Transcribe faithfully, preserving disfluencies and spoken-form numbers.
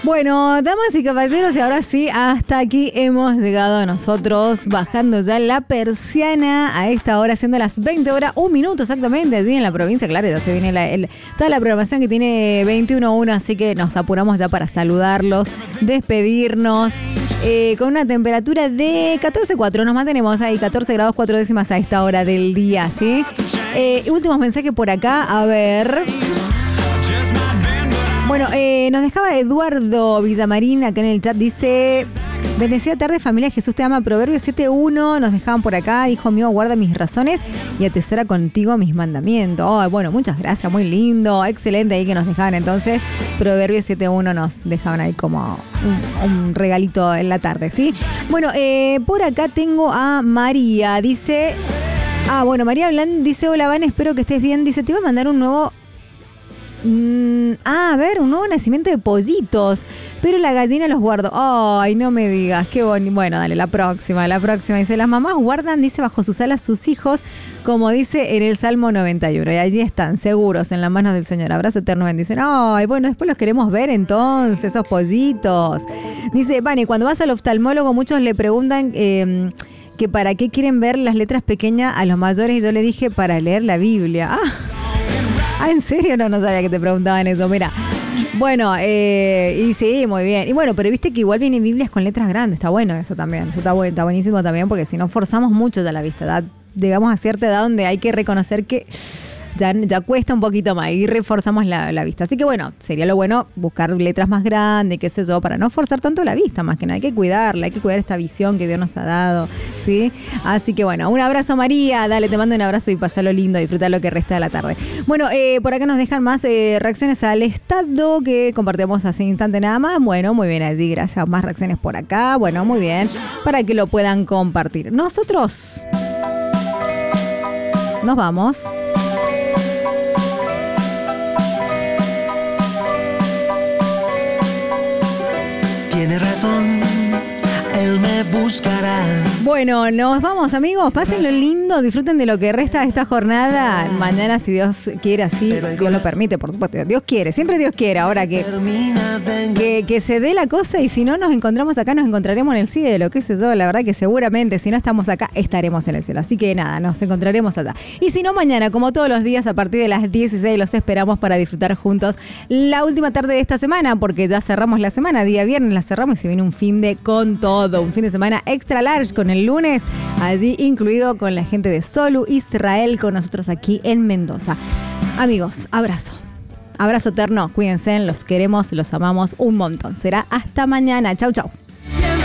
Bueno, damas y caballeros, y ahora sí, hasta aquí hemos llegado nosotros, bajando ya la persiana a esta hora, siendo las veinte horas, un minuto exactamente, allí en la provincia. Claro, ya se viene la, el, toda la programación que tiene veintiuno uno, así que nos apuramos ya para saludarlos, despedirnos. Eh, con una temperatura de catorce coma cuatro, nos mantenemos ahí, catorce grados cuatro décimas a esta hora del día, ¿sí? Eh, últimos mensajes por acá, a ver. Bueno, eh, nos dejaba Eduardo Villamarín acá en el chat, dice: bendecida tarde familia, Jesús te ama, Proverbios siete uno, nos dejaban por acá, hijo mío, guarda mis razones y atesora contigo mis mandamientos. Oh, bueno, muchas gracias, muy lindo, excelente ahí que nos dejaban entonces, Proverbios siete uno nos dejaban ahí como un, un regalito en la tarde, ¿sí? Bueno, eh, por acá tengo a María, dice, ah, bueno, María Blan dice: hola Van, espero que estés bien, dice, te iba a mandar un nuevo... Mm, ah, a ver, un nuevo nacimiento de pollitos, pero la gallina los guardo. Ay, no me digas, qué bonito. Bueno, dale, la próxima, la próxima. Dice, las mamás guardan, dice, bajo sus alas sus hijos, como dice en el Salmo noventa y uno. Y allí están, seguros, en las manos del Señor. Abrazo eterno, bendición. Ay, bueno, después los queremos ver entonces, esos pollitos. Dice, Vane, cuando vas al oftalmólogo, muchos le preguntan... Eh, que para qué quieren ver las letras pequeñas a los mayores, y yo le dije, para leer la Biblia. Ah, ah ¿en serio? No, no sabía que te preguntaban eso. Mira, bueno, eh, y sí, muy bien. Y bueno, pero viste que igual vienen Biblias con letras grandes, está bueno eso también. Eso está, bueno, está buenísimo también, porque si no forzamos mucho ya la vista, da, llegamos a cierta edad donde hay que reconocer que... Ya, ya cuesta un poquito más y reforzamos la, la vista. Así que bueno, sería lo bueno buscar letras más grandes, qué sé yo, para no forzar tanto la vista, más que nada. Hay que cuidarla, hay que cuidar esta visión que Dios nos ha dado, ¿sí? Así que bueno, un abrazo María, dale, te mando un abrazo y pasalo lindo, disfruta lo que resta de la tarde. Bueno, eh, por acá nos dejan más eh, reacciones al estado que compartimos hace instante nada más. Bueno, muy bien allí, gracias. Más reacciones por acá, bueno, muy bien, para que lo puedan compartir. Nosotros nos vamos. Tiene razón, él me buscará. Bueno, nos vamos amigos, pásenlo lindo, disfruten de lo que resta de esta jornada. Mañana, si Dios quiere, así, Dios lo permite, por supuesto. Dios quiere, siempre Dios quiere. Ahora que, que, que se dé la cosa, y si no nos encontramos acá, nos encontraremos en el cielo, qué sé yo, la verdad que seguramente si no estamos acá, estaremos en el cielo. Así que nada, nos encontraremos allá. Y si no, mañana, como todos los días, a partir de las dieciséis, los esperamos para disfrutar juntos la última tarde de esta semana, porque ya cerramos la semana, día viernes la cerramos y se viene un fin de con todo, un fin de semana extra large con el lunes, allí incluido con la gente de Solu Israel, con nosotros aquí en Mendoza. Amigos, abrazo. Abrazo eterno, cuídense, los queremos, los amamos un montón. Será hasta mañana. Chau, chau.